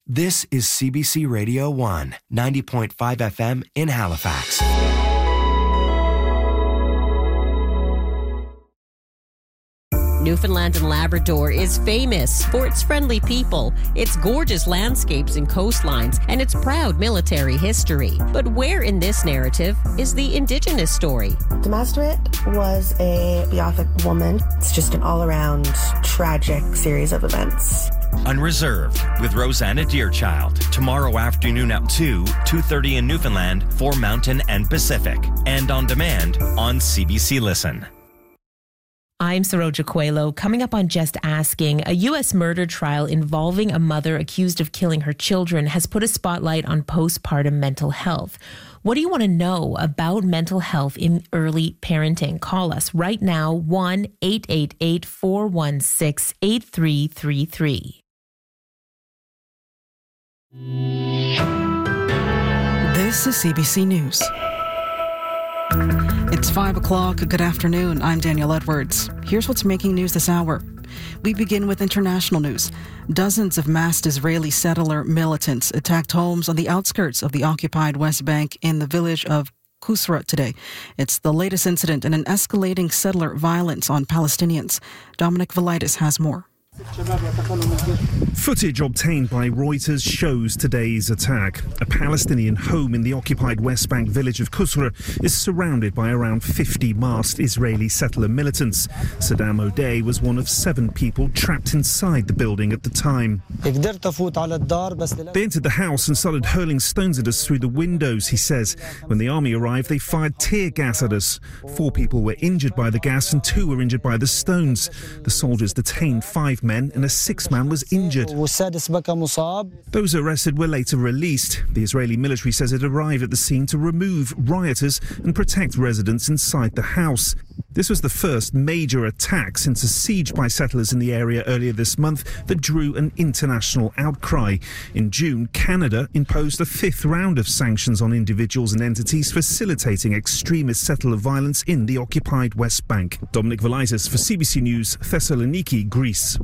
This is CBC Radio 1, 90.5 FM in Halifax. Newfoundland and Labrador is famous for its friendly people, its gorgeous landscapes and coastlines, and its proud military history. But where in this narrative is the Indigenous story? Demasterit was a Beothuk woman. It's just an all-around tragic series of events. Unreserved with Rosanna Deerchild. Tomorrow afternoon at 2:30 in Newfoundland for Mountain and Pacific. And on demand on CBC Listen. I'm Saroja Coelho. Coming up on Just Asking, a U.S. murder trial involving a mother accused of killing her children has put a spotlight on postpartum mental health. What do you want to know about mental health in early parenting? Call us right now, 1-888-416-8333. This is CBC News. It's 5 o'clock. Good afternoon. I'm Danielle Edwards. Here's what's making news this hour. We begin with international news. Dozens of masked Israeli settler militants attacked homes on the outskirts of the occupied West Bank in the village of Qusra today. It's the latest incident in an escalating settler violence on Palestinians. Dominic Velitis has more. Footage obtained by Reuters shows today's attack. A Palestinian home in the occupied West Bank village of Qusra is surrounded by around 50 masked Israeli settler militants. Saddam O'Day was one of 7 people trapped inside the building at the time. They entered the house and started hurling stones at us through the windows, he says. When the army arrived, they fired tear gas at us. 4 people were injured by the gas and 2 were injured by the stones. The soldiers detained 5 men and a 6th man was injured. Those arrested were later released. The Israeli military says it arrived at the scene to remove rioters and protect residents inside the house. This was the first major attack since a siege by settlers in the area earlier this month that drew an international outcry. In June, Canada imposed a 5th round of sanctions on individuals and entities facilitating extremist settler violence in the occupied West Bank. Dominic Velitis for CBC News, Thessaloniki, Greece.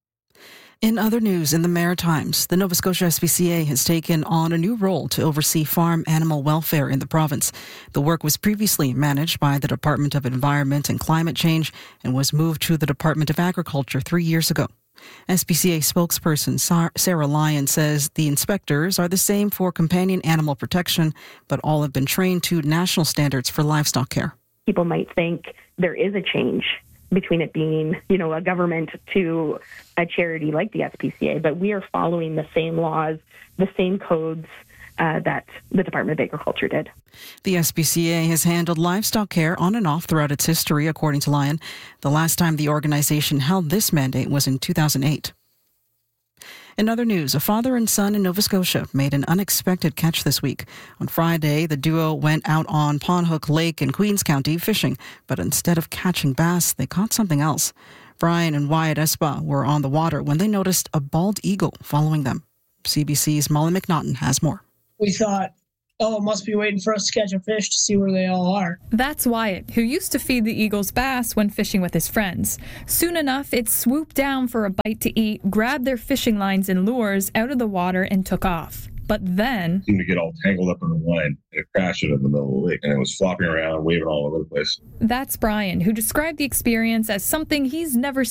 In other news, in the Maritimes, the Nova Scotia SPCA has taken on a new role to oversee farm animal welfare in the province. The work was previously managed by the Department of Environment and Climate Change and was moved to the Department of Agriculture 3 years ago. SPCA spokesperson Sarah Lyon says the inspectors are the same for companion animal protection, but all have been trained to national standards for livestock care. People might think there is a change between it being, a government to a charity like the SPCA, but we are following the same laws, the same codes that the Department of Agriculture did. The SPCA has handled livestock care on and off throughout its history, according to Lyon. The last time the organization held this mandate was in 2008. In other news, a father and son in Nova Scotia made an unexpected catch this week. On Friday, the duo went out on Pondhook Lake in Queens County fishing, but instead of catching bass, they caught something else. Brian and Wyatt Espa were on the water when they noticed a bald eagle following them. CBC's Molly McNaughton has more. We thought, it must be waiting for us to catch a fish to see where they all are. That's Wyatt, who used to feed the eagles bass when fishing with his friends. Soon enough, it swooped down for a bite to eat, grabbed their fishing lines and lures out of the water and took off. But then... It seemed to get all tangled up in the line. It crashed it in the middle of the lake, and it was flopping around, waving all over the place. That's Brian, who described the experience as something he's never